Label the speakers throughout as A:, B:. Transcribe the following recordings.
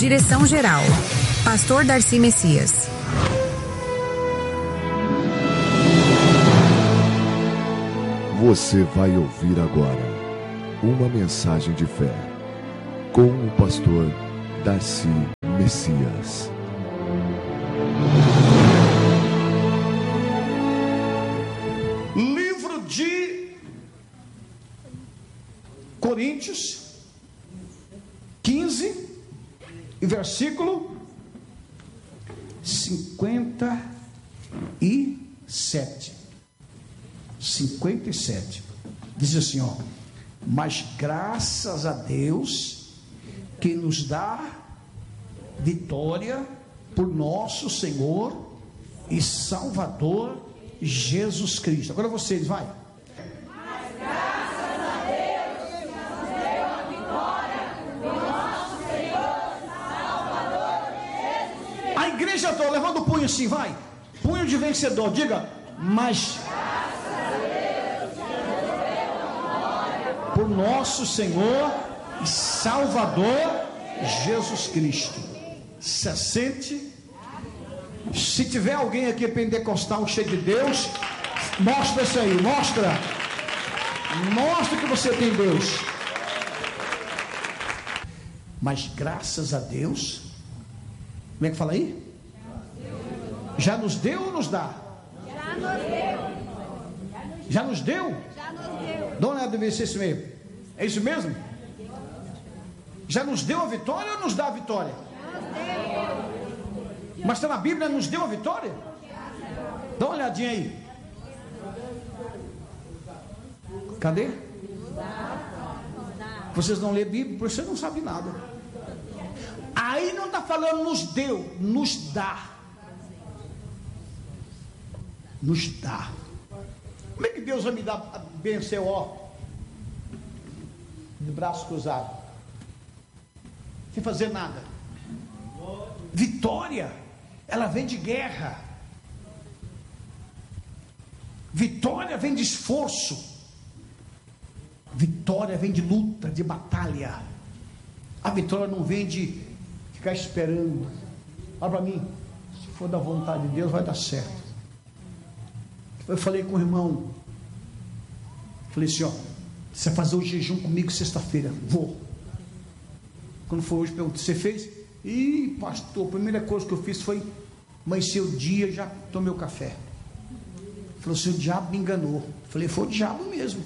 A: Direção-geral: Pastor Darcy Messias.
B: Você vai ouvir agora uma mensagem de fé com o pastor Darcy Messias.
C: Livro de Coríntios 15 e versículo 57. 57. Diz assim, ó: mas graças a Deus que nos dá vitória por nosso Senhor e Salvador Jesus Cristo. Agora vocês, vai.
D: Mas graças a Deus que nos deu a vitória por nosso Senhor e Salvador Jesus Cristo.
C: A igreja toda, levanta o punho assim, vai. Punho de vencedor, diga: mas por nosso Senhor e Salvador Jesus Cristo. Se sente. Se tiver alguém aqui pentecostal cheio de Deus, mostra isso aí, mostra que você tem Deus. Mas graças a Deus, como é que fala aí? Já nos deu ou nos dá?
D: Já nos deu.
C: Já nos deu?
D: Já nos deu.
C: Dá uma olhada ver se é isso mesmo. É isso mesmo? Já nos deu a vitória ou nos dá a vitória? Mas está na Bíblia, nos deu a vitória? Dá uma olhadinha aí. Cadê? Vocês não lêem Bíblia, por isso você não sabe nada. Aí não está falando nos deu, nos dá. Nos dá. Como é que Deus vai me dar benção, ó, de braço cruzado, sem fazer nada? Vitória, ela vem de guerra. Vitória vem de esforço. Vitória vem de luta, de batalha. A vitória não vem de ficar esperando. Olha para mim, se for da vontade de Deus, vai dar certo. Eu falei com o irmão, falei assim, ó: você vai fazer o jejum comigo sexta-feira? Vou. Quando for hoje, pergunto: você fez? Ih, pastor, a primeira coisa que eu fiz foi amanhecer o dia e já tomei o café. Falou assim: o diabo me enganou. Falei: foi o diabo mesmo.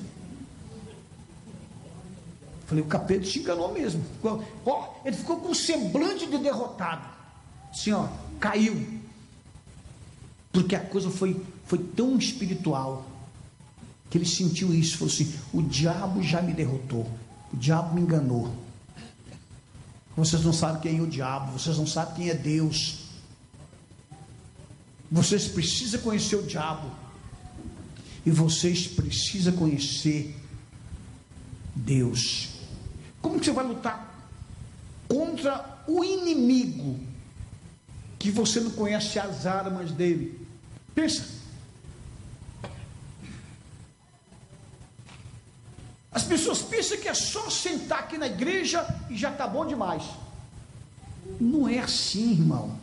C: Falei: o capeta te enganou mesmo. Ó, ele ficou com um semblante de derrotado, assim, ó, caiu, porque a coisa foi tão espiritual que ele sentiu isso. Falou assim: o diabo já me derrotou, o diabo me enganou. Vocês não sabem quem é o diabo, vocês não sabem quem é Deus. Vocês precisam conhecer o diabo, e vocês precisam conhecer Deus. Como que você vai lutar contra o inimigo que você não conhece as armas dele? Pensa. As pessoas pensam que é só sentar aqui na igreja e já está bom demais. Não é assim, irmão.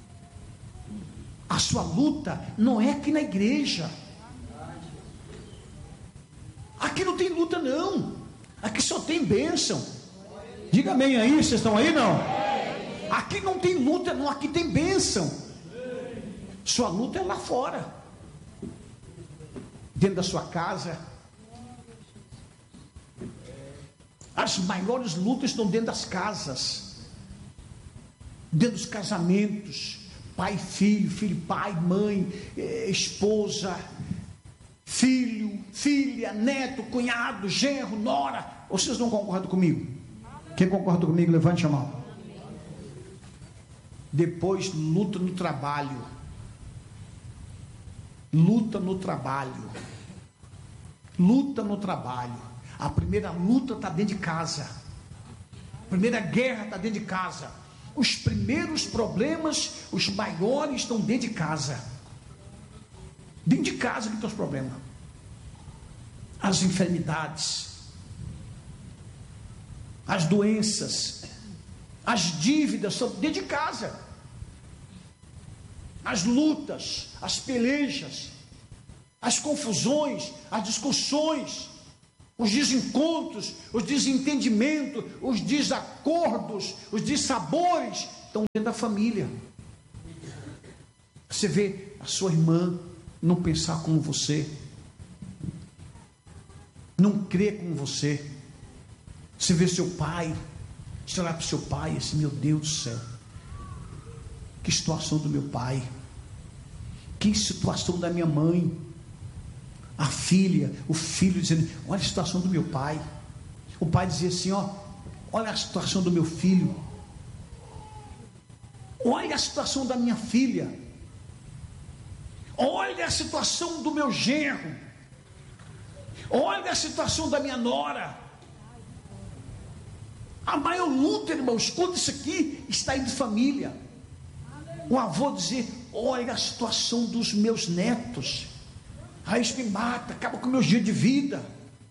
C: A sua luta não é aqui na igreja. Aqui não tem luta, não. Aqui só tem bênção. Diga amém aí, vocês estão aí, não? Aqui não tem luta, não. Aqui tem bênção. Sua luta é lá fora, dentro da sua casa. As maiores lutas estão dentro das casas, dentro dos casamentos. Pai, filho, filho, pai, mãe, esposa, filho, filha, neto, cunhado, genro, nora. Vocês não concordam comigo? Quem concorda comigo, levante a mão. Depois, luta no trabalho. Luta no trabalho. Luta no trabalho. A primeira luta está dentro de casa. A primeira guerra está dentro de casa. Os primeiros problemas, os maiores, estão dentro de casa. Dentro de casa que estão os problemas. As enfermidades, as doenças, As dívidas são dentro de casa. As lutas, as pelejas, as confusões, as discussões, os desencontros, os desentendimentos, os desacordos, os dissabores estão dentro da família. Você vê a sua irmã não pensar como você, não crer como você. Você vê seu pai, você olha para o seu pai e assim, meu Deus do céu, que situação do meu pai, que situação da minha mãe, a filha, o filho dizendo, olha a situação do meu pai. O pai dizia assim, olha a situação do meu filho, olha a situação da minha filha, olha a situação do meu genro, olha a situação da minha nora. A maior luta, irmão, escuta isso aqui, está aí de família. O avô dizer, olha a situação dos meus netos, aí isso me mata, acaba com o meu dia de vida.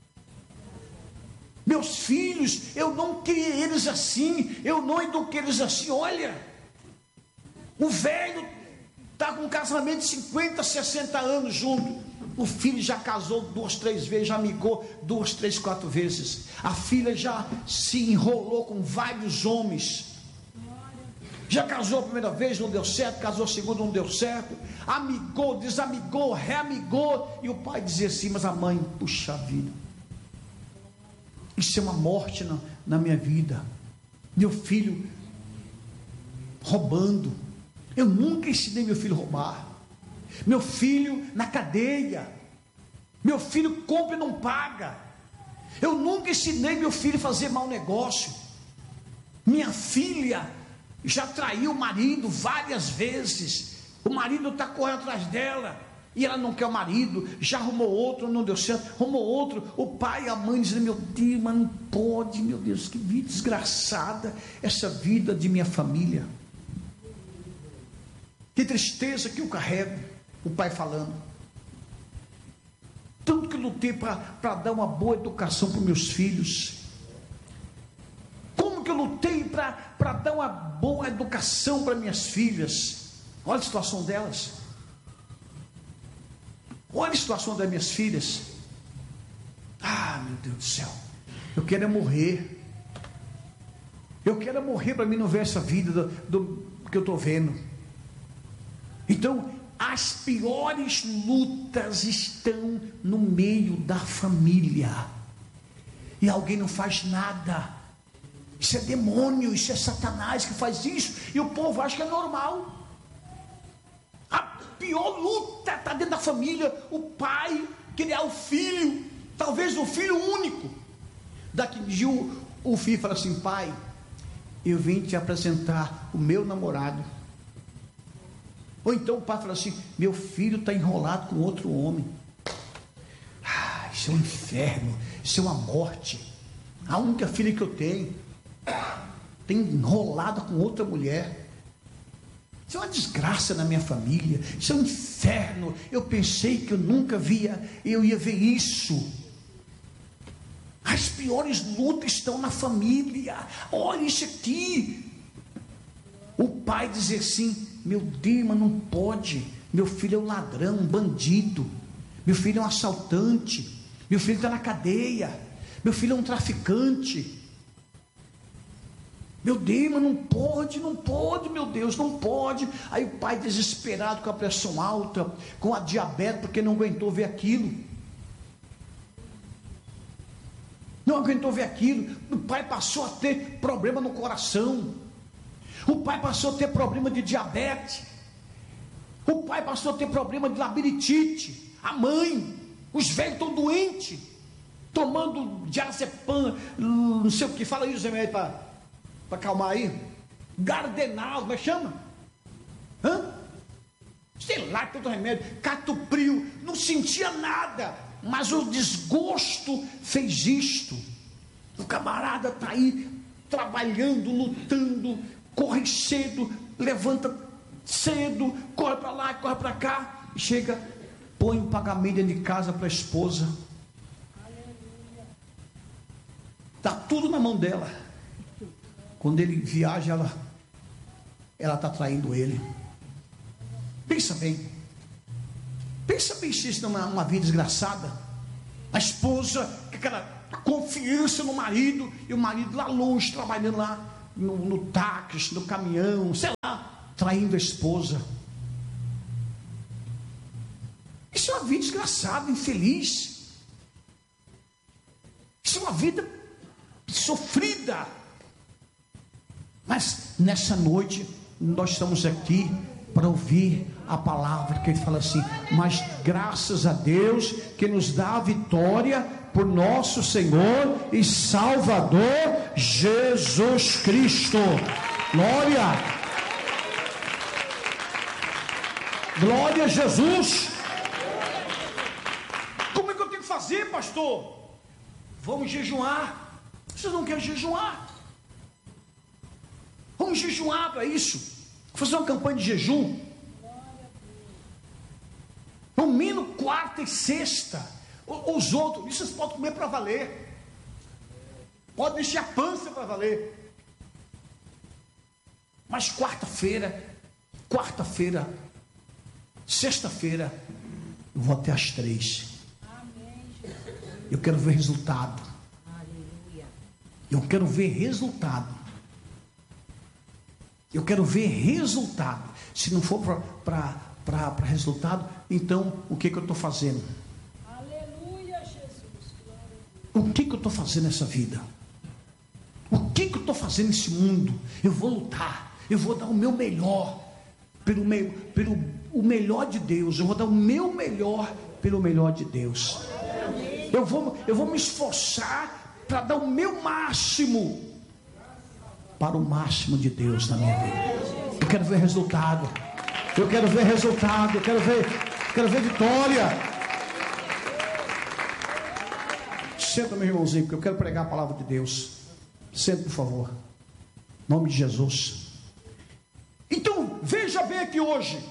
C: Meus filhos, eu não criei eles assim, eu não eduquei eles assim. Olha, o velho está com um casamento de 50, 60 anos junto, o filho já casou 2, 3 vezes, já amigou 2, 3, 4 vezes, a filha já se enrolou com vários homens, já casou a primeira vez, não deu certo, casou a segunda, não deu certo, amigou, desamigou, reamigou, e o pai dizia assim, mas a mãe, puxa vida, isso é uma morte na minha vida, meu filho roubando, eu nunca ensinei meu filho a roubar, meu filho na cadeia, meu filho compra e não paga, eu nunca ensinei meu filho a fazer mau negócio, minha filha já traiu o marido várias vezes, o marido está correndo atrás dela, e ela não quer o marido, já arrumou outro, não deu certo, arrumou outro, o pai e a mãe dizendo, meu Deus, mas não pode, meu Deus, que vida desgraçada, essa vida de minha família, que tristeza que eu carrego. O pai falando, tanto que lutei para dar uma boa educação para os meus filhos, como que eu lutei para dar uma boa educação para minhas filhas, olha a situação delas, olha a situação das minhas filhas, meu Deus do céu, eu quero morrer para mim não ver essa vida do que eu estou vendo. Então, as piores lutas estão no meio da família, e alguém não faz nada. Isso é demônio, isso é Satanás que faz isso, e o povo acha que é normal. A pior luta está dentro da família, o pai criar o filho, talvez o filho único. Daqui dia o filho fala assim, pai, eu vim te apresentar o meu namorado. Ou então o pai fala assim, meu filho está enrolado com outro homem. Isso é um inferno, isso é uma morte. A única filha que eu tenho tem enrolada com outra mulher. Isso é uma desgraça na minha família, isso é um inferno. Eu pensei que eu nunca eu ia ver isso. As piores lutas estão na família. Olha isso aqui. O pai dizer assim, meu Deus, mas não pode, meu filho é um ladrão, um bandido, meu filho é um assaltante, meu filho está na cadeia, meu filho é um traficante, meu Deus, mas não pode, meu Deus, não pode. Aí o pai desesperado, com a pressão alta, com a diabetes, porque não aguentou ver aquilo, o pai passou a ter problema no coração, o pai passou a ter problema de diabetes, o pai passou a ter problema de labirintite, a mãe, os velhos estão doentes, tomando diazepam, não sei o que, fala aí os remédios para acalmar aí, Gardenal, como é que chama? Sei lá, tanto remédio, Catupril, não sentia nada, mas o desgosto fez isto. O camarada está aí trabalhando, lutando, corre cedo, levanta cedo, corre para lá, corre para cá, chega, põe o pagamento dentro de casa para a esposa, está tudo na mão dela, quando ele viaja, ela está traindo ele. Pensa bem se isso não é uma vida desgraçada. A esposa, aquela confiança no marido, e o marido lá longe, trabalhando lá no táxi, no caminhão, sei lá, traindo a esposa. Isso é uma vida desgraçada, infeliz. Isso é uma vida sofrida. Mas nessa noite nós estamos aqui para ouvir a palavra que ele fala assim: mas graças a Deus que nos dá a vitória por nosso Senhor e Salvador Jesus Cristo. Glória a Jesus. Como é que eu tenho que fazer, pastor? Vamos jejuar. Vocês não querem jejuar? Vamos jejuar para isso. Fazer uma campanha de jejum. No mínimo quarta e sexta. Os outros, isso vocês podem comer para valer. Pode encher a pança para valer. Mas quarta-feira, sexta-feira, eu vou até às 3. Eu quero ver resultado. Eu quero ver resultado. Eu quero ver resultado. Se não for para resultado, então o que eu estou fazendo?
D: Aleluia, Jesus.
C: O que eu estou fazendo nessa vida? O que eu estou fazendo nesse mundo? Eu vou lutar. Eu vou dar o meu melhor pelo o melhor de Deus. Eu vou dar o meu melhor pelo melhor de Deus. Eu vou me esforçar para dar o meu máximo para o máximo de Deus na minha vida. Eu quero ver resultado. Eu quero ver resultado. Eu quero ver vitória. Senta, meu irmãozinho, porque eu quero pregar a palavra de Deus. Senta, por favor. Em nome de Jesus. Então, veja bem aqui hoje.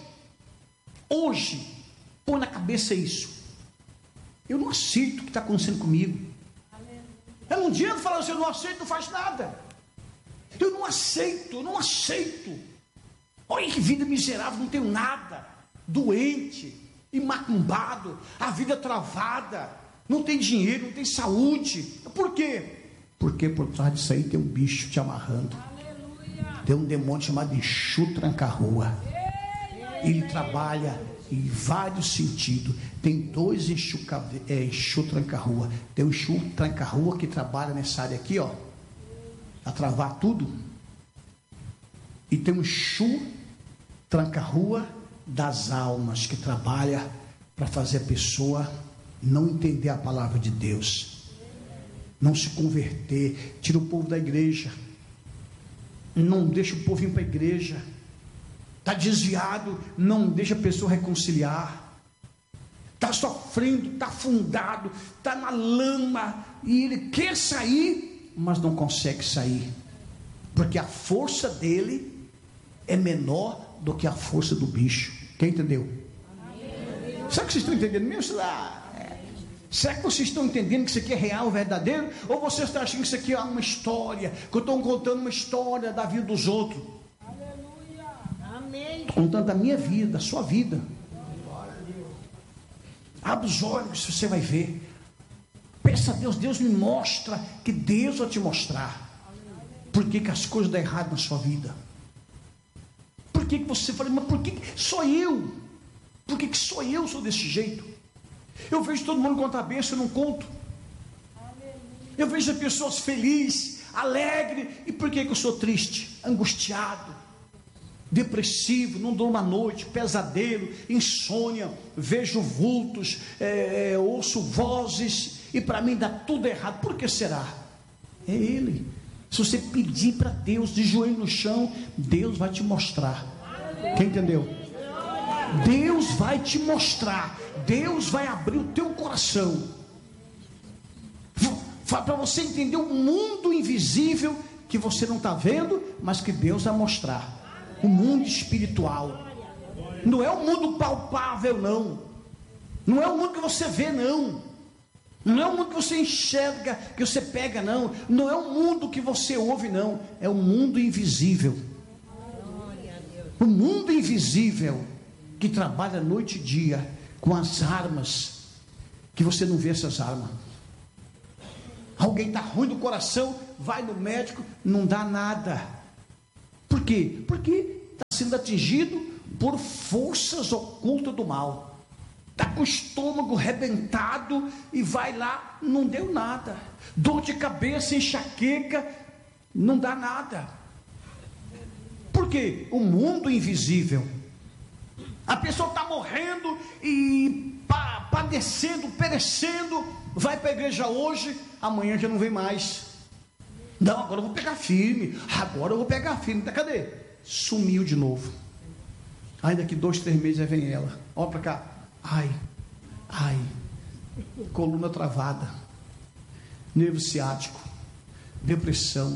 C: Põe na cabeça isso. Eu não aceito o que está acontecendo comigo. Eu não adianta falar assim: eu não aceito, não faz nada. Eu não aceito. Olha que vida miserável, não tenho nada. Doente, macumbado, a vida travada, não tem dinheiro, não tem saúde. Por quê? Porque por trás disso aí tem um bicho te amarrando. Tem um demônio chamado Exu Tranca-Rua. Ele trabalha em vários sentidos. Tem 2 Exu Tranca-Rua. Tem um Exu Tranca-Rua que trabalha nessa área aqui, ó, a travar tudo. E tem um Exu Tranca-Rua das almas, que trabalha para fazer a pessoa não entender a palavra de Deus, não se converter, tira o povo da igreja, não deixa o povo ir para a igreja, está desviado, não deixa a pessoa reconciliar, está sofrendo, está afundado, está na lama, e ele quer sair, mas não consegue sair, porque a força dele é menor do que a força do bicho. Quem entendeu? Será que vocês estão entendendo mesmo? Será que vocês estão entendendo que isso aqui é real, verdadeiro? Ou vocês estão achando que isso aqui é uma história, que eu estou contando uma história da vida dos outros?
D: Aleluia. Amém.
C: Estou contando da minha vida, da sua vida. Abre os olhos, você vai ver. Peça a Deus, Deus me mostra, que Deus vai te mostrar por que as coisas dão errado na sua vida. Por que você fala: mas por que só eu? Por que só eu sou desse jeito? Eu vejo todo mundo contar a bênção, eu não conto. Eu vejo as pessoas felizes, alegres. E por que eu sou triste, angustiado, depressivo, não durmo à noite, pesadelo, insônia, vejo vultos, ouço vozes, e para mim dá tudo errado? Por que será? É Ele. Se você pedir para Deus, de joelho no chão, Deus vai te mostrar. Quem entendeu? Deus vai te mostrar. Deus vai abrir o teu coração para você entender o mundo invisível que você não está vendo, mas que Deus vai mostrar. O mundo espiritual. Não é o mundo palpável, não. Não é o mundo que você vê, não. Não é o mundo que você enxerga, que você pega, não. Não é o mundo que você ouve, não. É o mundo invisível. O mundo invisível que trabalha noite e dia com as armas, que você não vê essas armas. Alguém está ruim do coração, vai no médico, não dá nada. Por quê? Porque está sendo atingido por forças ocultas do mal. Está com o estômago rebentado e vai lá, não deu nada. Dor de cabeça, enxaqueca, não dá nada. Por quê? O mundo invisível. A pessoa está morrendo e padecendo, perecendo, vai para a igreja hoje, amanhã já não vem mais. Não, agora eu vou pegar firme, cadê? Sumiu de novo. Aí daqui 2, 3 meses aí vem ela, olha para cá, ai, coluna travada, nervo ciático, depressão,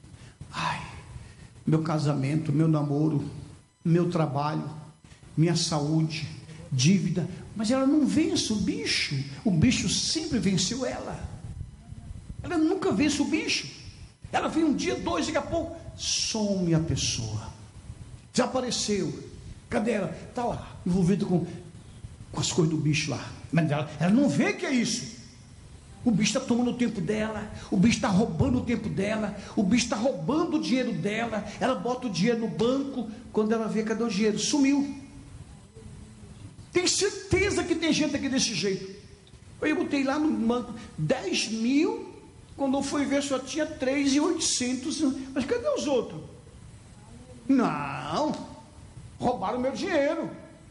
C: meu casamento, meu namoro, meu trabalho, minha saúde, dívida. Mas ela não vence o bicho sempre venceu ela nunca vence o bicho. Ela vem um dia, 2, daqui a pouco some a pessoa, desapareceu. Cadê ela? Está lá, envolvida com as coisas do bicho lá, mas ela não vê que é isso. O bicho está tomando o tempo dela, o bicho está roubando o tempo dela, o bicho está roubando o dinheiro dela. Ela bota o dinheiro no banco, quando ela vê, cadê o dinheiro? Sumiu. Tem certeza que tem gente aqui desse jeito. Eu botei lá no banco 10 mil, quando eu fui ver só tinha 3.800. Mas cadê os outros? Não, roubaram meu dinheiro.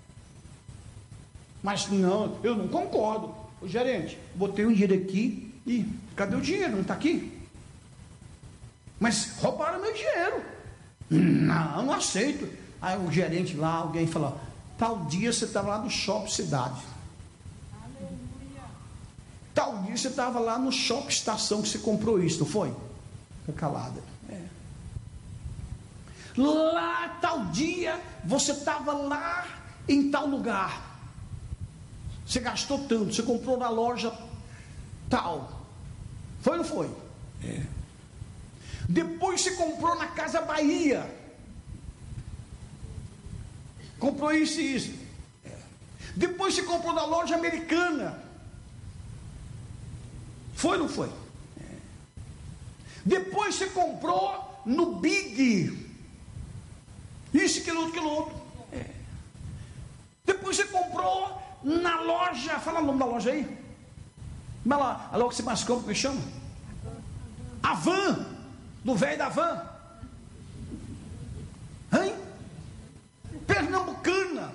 C: Mas não, eu não concordo. O gerente, botei um dinheiro aqui e cadê o dinheiro? Não está aqui? Mas roubaram meu dinheiro. Não aceito. Aí o gerente lá, alguém falou: tal dia você estava lá no shopping cidade. Tal dia você estava lá no shopping estação que você comprou isso, não foi? Fica calada. Lá tal dia você estava lá em tal lugar. Você gastou tanto, você comprou na loja tal. Foi ou não foi? Depois você comprou na Casa Bahia. Comprou isso e isso. Depois você comprou na loja Americana. Foi ou não foi? Depois você comprou no Big. Isso, aquilo outro. Depois você comprou na loja. Fala o nome da loja aí. Vai lá, a loja que você mais compra, como é que chama? A Van. Do velho da Van. Hein? Pernambucana.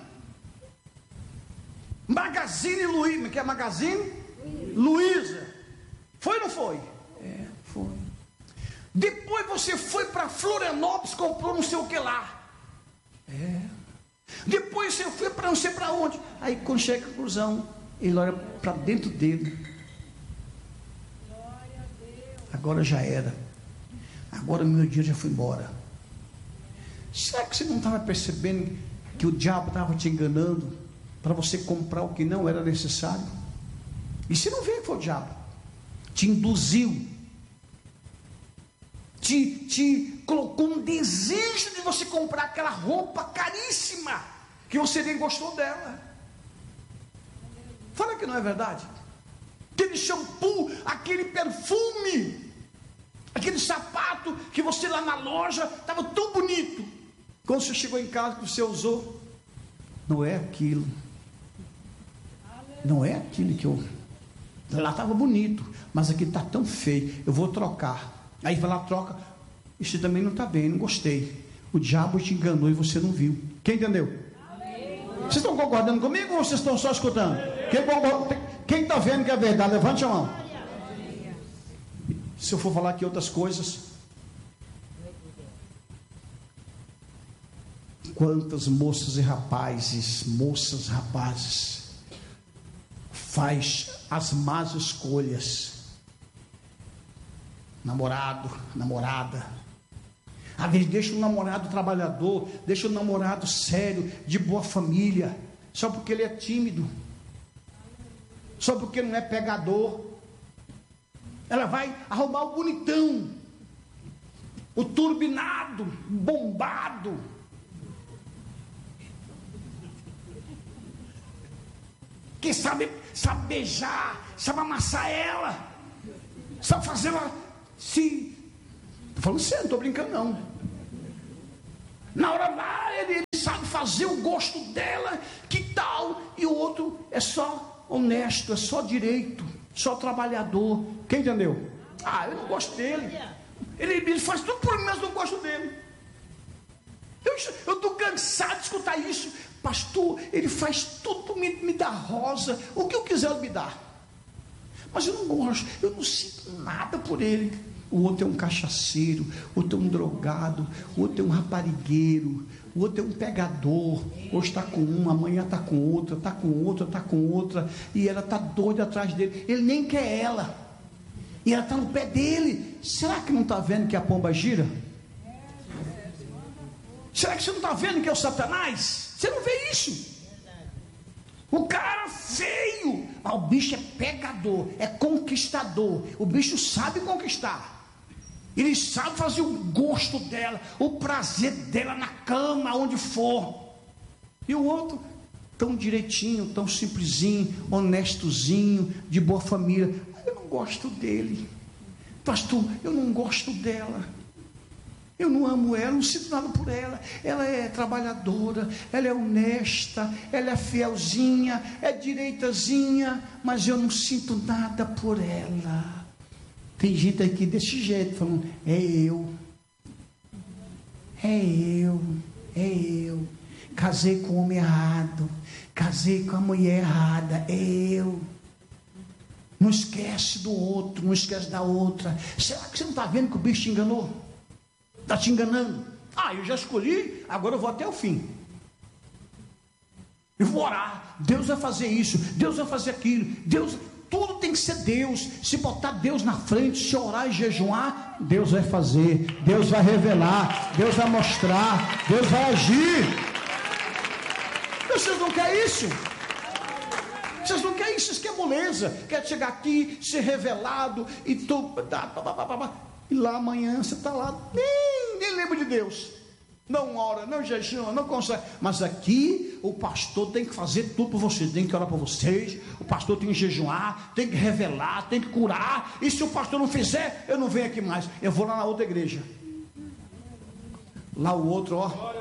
C: Magazine Luiza. Que é Magazine Luiza. Foi ou não foi? Foi. Depois você foi para Florianópolis, comprou não sei o que lá. Depois você foi para não sei para onde. Aí quando chega a conclusão, ele olha para dentro dele. Agora já era. Agora o meu dinheiro já foi embora. Será que você não estava percebendo que o diabo estava te enganando para você comprar o que não era necessário? E você não vê que foi o diabo. Te induziu. Te colocou um desejo de você comprar aquela roupa caríssima, que você nem gostou dela. Fala que não é verdade. Aquele shampoo, aquele perfume, aquele sapato que você lá na loja estava tão bonito. Quando você chegou em casa que você usou, não é aquilo. Não é aquilo que eu... Lá estava bonito, mas aqui está tão feio, eu vou trocar. Aí vai lá, troca. Isso também não está bem, não gostei. O diabo te enganou e você não viu. Quem entendeu? Vocês estão concordando comigo ou vocês estão só escutando? Quem está vendo que é verdade, levante a mão. Se eu for falar aqui outras coisas, quantas moças e rapazes, faz as más escolhas. Namorado, namorada, às vezes deixa um namorado trabalhador, deixa um namorado sério, de boa família, só porque ele é tímido, só porque não é pegador, Ela vai arrumar o bonitão, o turbinado, bombado. Que sabe beijar, sabe amassar ela, sabe fazer ela se... Estou falando sério, não estou brincando não. Na hora lá, ele sabe fazer o gosto dela, que tal? E o outro é só honesto, é só direito, só trabalhador. Quem entendeu? Ah, eu não gosto dele. Ele faz tudo por mim, mas não gosto dele. Eu estou cansado de escutar isso. Pastor, ele faz tudo por mim, me dá rosa, o que eu quiser ele me dá. Mas eu não gosto, eu não sinto nada por ele. O outro é um cachaceiro, o outro é um drogado, o outro é um raparigueiro, o outro é um pegador. Hoje está com uma, amanhã está com outra, está com outra, está com outra, e ela está doida atrás dele. Ele nem quer ela, e ela está no pé dele. Será que não está vendo que a pomba gira? Será que você não está vendo que é o Satanás? Você não vê isso? O cara feio, mas o bicho é pegador, é conquistador. O bicho sabe conquistar. Ele sabe fazer o gosto dela, o prazer dela na cama, onde for. E o outro, tão direitinho, tão simplesinho, honestozinho, de boa família. Eu não gosto dele. Pastor, eu não gosto dela. Eu não amo ela, não sinto nada por ela. Ela é trabalhadora, ela é honesta, ela é fielzinha, é direitazinha, mas eu não sinto nada por ela. Tem gente aqui desse jeito, falando, é eu. Casei com o homem errado, casei com a mulher errada, é eu. Não esquece do outro, não esquece da outra. Será que você não está vendo que o bicho te enganou? Está te enganando? Ah, eu já escolhi, agora eu vou até o fim. Eu vou orar, Deus vai fazer isso, Deus vai fazer aquilo, Deus, tudo tem que ser Deus. Se botar Deus na frente, se orar e jejuar, Deus vai fazer, Deus vai revelar, Deus vai mostrar, Deus vai agir. Vocês não querem isso? Vocês não querem isso? Vocês querem moleza, quer chegar aqui, ser revelado e tu... E lá amanhã você está lá, nem lembra de Deus, não ora, não jejua, não consegue. Mas aqui o pastor tem que fazer tudo por vocês, tem que orar por vocês, o pastor tem que jejuar, tem que revelar, tem que curar. E se o pastor não fizer, eu não venho aqui mais, eu vou lá na outra igreja. Lá o outro, ó,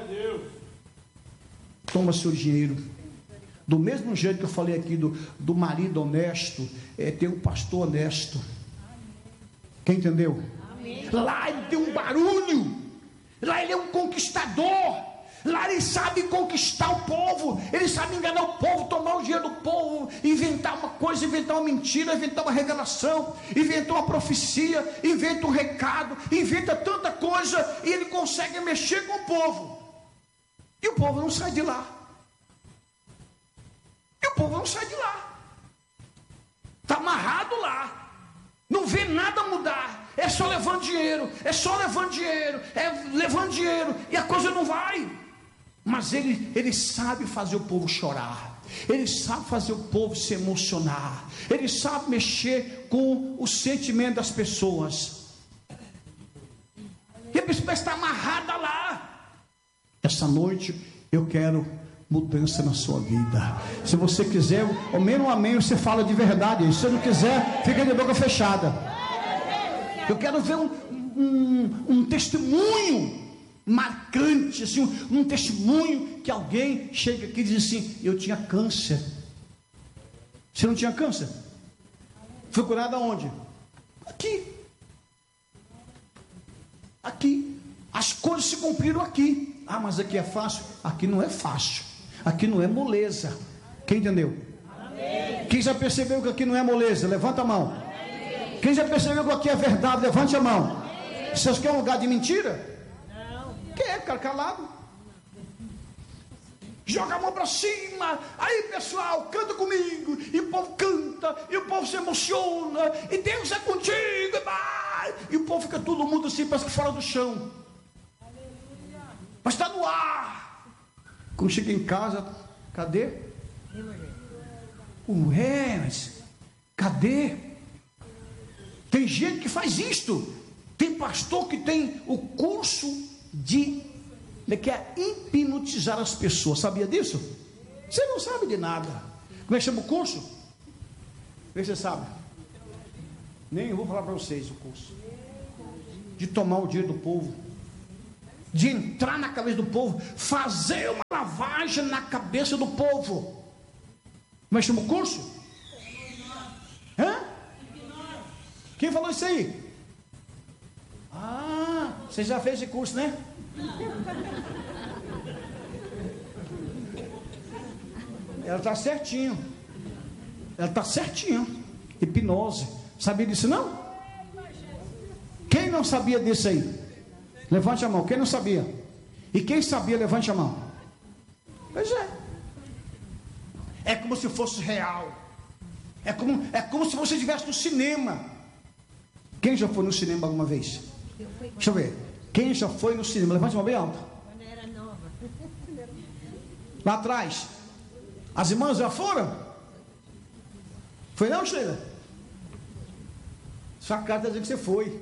C: toma seu dinheiro. Do mesmo jeito que eu falei aqui do marido honesto, tem um pastor honesto. Quem entendeu? Lá ele tem um barulho, lá ele é um conquistador, lá ele sabe conquistar o povo, ele sabe enganar o povo, tomar o dinheiro do povo, inventar uma coisa, inventar uma mentira, inventar uma revelação, inventar uma profecia, inventa um recado, inventa tanta coisa, e ele consegue mexer com o povo, e o povo não sai de lá, está amarrado lá. Não vê nada mudar, é só levando dinheiro, e a coisa não vai. Mas ele sabe fazer o povo chorar, ele sabe fazer o povo se emocionar, ele sabe mexer com o sentimento das pessoas. E a pessoa está amarrada lá. Essa noite eu quero mudança na sua vida. Se você quiser, ao menos um amém, você fala de verdade. Se você não quiser, fica de boca fechada. Eu quero ver um testemunho marcante, assim, um testemunho que alguém chega aqui e diz assim: eu tinha câncer. Você não tinha câncer? Foi curado aonde? Aqui. As coisas se cumpriram aqui. Ah, mas aqui é fácil? Aqui não é fácil. Aqui não é moleza. Quem entendeu? Amém. Quem já percebeu que aqui não é moleza? Levanta a mão. Amém. Quem já percebeu que aqui é verdade? Levante a mão. Amém. Vocês querem um lugar de mentira? Não. Quer ficar calado? Joga a mão para cima. Aí pessoal, canta comigo. E o povo canta, e o povo se emociona, e Deus é contigo. E o povo fica todo mundo assim, parece que fora do chão. Mas está no ar. Quando chega em casa, cadê? Mas cadê? Tem gente que faz isto. Tem pastor que tem o curso de hipnotizar as pessoas. Sabia disso? Você não sabe de nada. Como é que chama o curso? Vê se você sabe. Nem eu vou falar para vocês o curso. De tomar o dinheiro do povo, de entrar na cabeça do povo, fazer uma lavagem na cabeça do povo. Como é que chama o curso? Hã? Quem falou isso aí? Ah, você já fez esse curso, né? Ela está certinho. Ela está certinho. Hipnose. Sabia disso não? Quem não sabia disso aí? Levante a mão. Quem não sabia? E quem sabia, levante a mão. Pois é. É como se fosse real. É como se você estivesse no cinema. Quem já foi no cinema alguma vez? Deixa eu ver. Quem já foi no cinema? Levante a mão bem alta.
E: Quando era nova.
C: Lá atrás. As irmãs já foram? Foi não, Sheila? Sua cara está dizendo que você foi.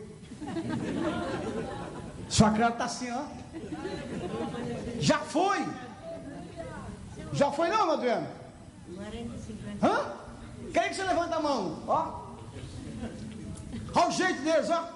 C: Sua cara está assim, ó. Já foi? Já foi não, Adriano?
E: 40, 50.
C: Hã? Quem que você levanta a mão? Ó. Olha o jeito deles, ó.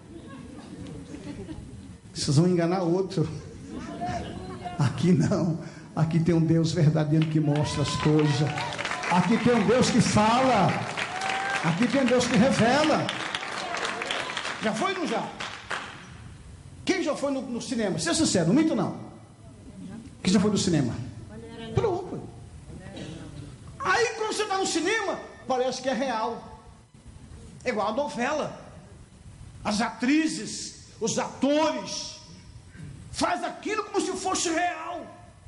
C: Vocês vão enganar outro. Aqui não. Aqui tem um Deus verdadeiro que mostra as coisas. Aqui tem um Deus que fala. Aqui tem um Deus que revela. Já foi ou não já? Quem já foi no cinema? Seja sincero, não minto não. Quem já foi no cinema? Pronto. Aí quando você está no cinema, parece que é real. É igual a novela. As atrizes, os atores, faz aquilo como se fosse real.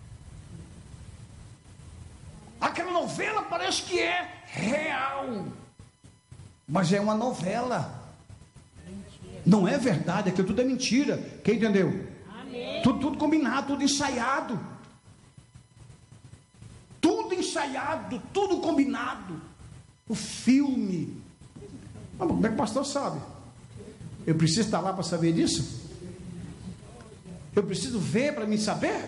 C: Aquela novela parece que é real. Mas é uma novela. Não é verdade, aquilo tudo é mentira. Quem entendeu? Amém. Tudo combinado, tudo ensaiado. Tudo ensaiado, tudo combinado. O filme. Mas como é que o pastor sabe? Eu preciso estar lá para saber disso? Eu preciso ver para me saber?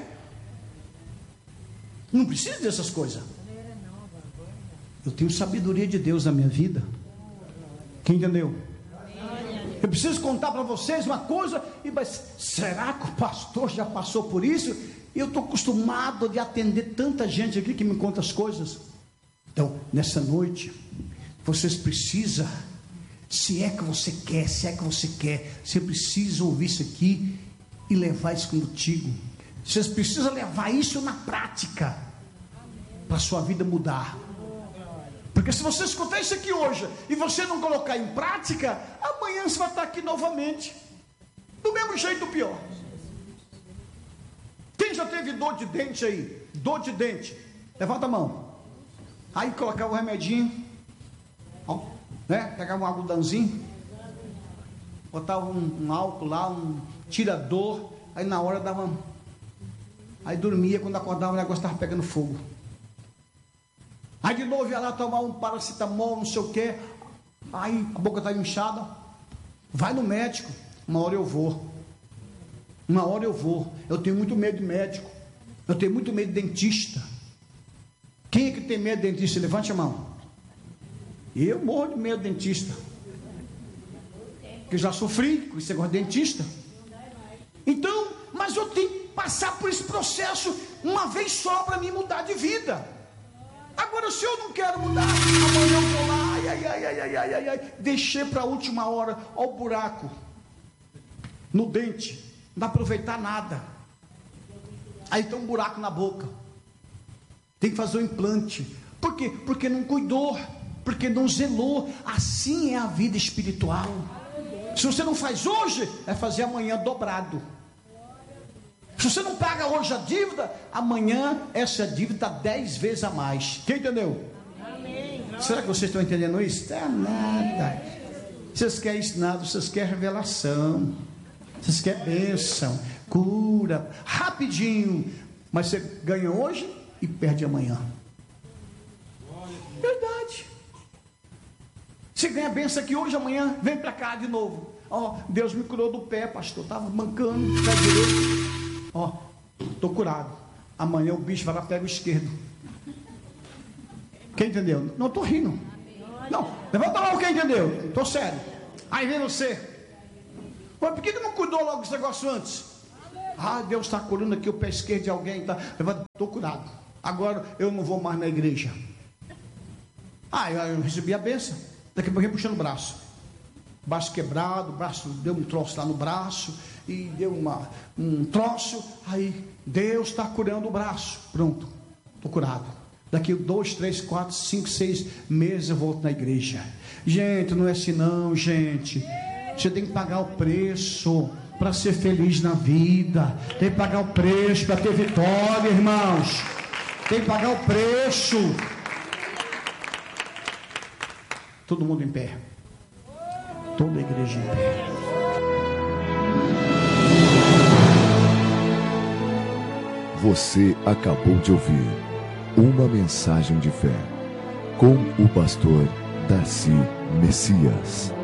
C: Não preciso dessas coisas. Eu tenho sabedoria de Deus na minha vida. Quem entendeu? Eu preciso contar para vocês uma coisa, mas será que o pastor já passou por isso? Eu estou acostumado de atender tanta gente aqui que me conta as coisas. Então, nessa noite, vocês precisam, se é que você quer, você precisa ouvir isso aqui e levar isso contigo. Vocês precisam levar isso na prática, para a sua vida mudar. Porque se você escutar isso aqui hoje e você não colocar em prática, amanhã você vai estar aqui novamente, do mesmo jeito, pior. Quem já teve dor de dente aí? Dor de dente, levanta a mão. Aí colocava o remedinho, né? Pegava um algodãozinho, botava um álcool lá, um tirador. Aí na hora dava, aí dormia, quando acordava o negócio estava pegando fogo. Aí de novo ia lá tomar um paracetamol, não sei o que. Aí a boca está inchada. Vai no médico. Uma hora eu vou. Eu tenho muito medo de médico. Eu tenho muito medo de dentista. Quem é que tem medo de dentista? Levante a mão. Eu morro de medo de dentista. Porque eu já sofri com esse negócio de dentista. Então, mas eu tenho que passar por esse processo uma vez só para me mudar de vida. Agora, se eu não quero mudar, amanhã eu vou lá, deixei para a última hora, olha o buraco no dente, não dá para aproveitar nada. Aí tem um buraco na boca, tem que fazer o implante. Por quê? Porque não cuidou, porque não zelou. Assim é a vida espiritual. Se você não faz hoje, vai fazer amanhã dobrado. Se você não paga hoje a dívida, amanhã essa dívida 10 vezes a mais. Quem entendeu? Amém. Será que vocês estão entendendo isso? É nada. Vocês querem isso nada, vocês querem revelação, vocês querem bênção, cura, rapidinho. Mas você ganha hoje e perde amanhã. Verdade. Você ganha a benção aqui hoje, amanhã vem para cá de novo. Ó, Deus me curou do pé, pastor. Estava mancando, pé direito. Ó, estou curado. Amanhã o bicho vai lá, pega o esquerdo. Quem entendeu? Não estou rindo. Não, levanta lá quem entendeu. Estou sério. Aí vem você. Mas por que não cuidou logo desse negócio antes? Ah, Deus está curando aqui o pé esquerdo de alguém. Tá? Estou curado. Agora eu não vou mais na igreja. Ah, eu recebi a benção. Daqui a pouco puxando o braço. Braço quebrado, braço, deu um troço lá no braço. E deu um troço. Aí Deus está curando o braço. Pronto, estou curado. Daqui 2, 3, 4, 5, 6 meses eu volto na igreja. Gente, não é assim não, gente. Você tem que pagar o preço para ser feliz na vida. Tem que pagar o preço para ter vitória, irmãos. Tem que pagar o preço. Todo mundo em pé. Toda a igreja em pé.
B: Você acabou de ouvir uma mensagem de fé com o pastor Darcy Messias.